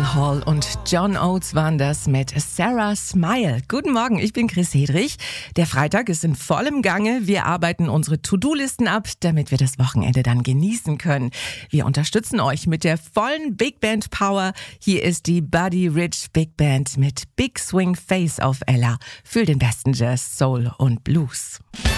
Hall und John Oates waren das mit Sarah Smile. Guten Morgen, ich bin Chris Hedrich. Der Freitag ist in vollem Gange. Wir arbeiten unsere To-Do-Listen ab, damit wir das Wochenende dann genießen können. Wir unterstützen euch mit der vollen Big Band Power. Hier ist die Buddy Rich Big Band mit Big Swing Face auf Ella für den besten Jazz, Soul und Blues.